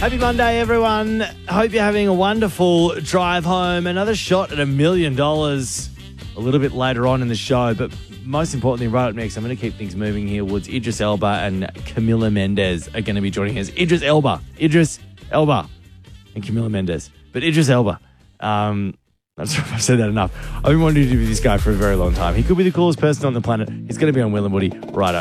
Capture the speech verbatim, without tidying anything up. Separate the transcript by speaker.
Speaker 1: Happy Monday, everyone. Hope you're having a wonderful drive home. Another shot at a million dollars a little bit later on in the show. But most importantly, right up next, I'm going to keep things moving here. Woods, Idris Elba and Camila Mendes are going to be joining us. Idris Elba. Idris Elba and Camila Mendes. But Idris Elba. Um, I'm sorry if I've said that enough. I've been wanting to do this guy for a very long time. He could be the coolest person on the planet. He's going to be on Will and Woody right up.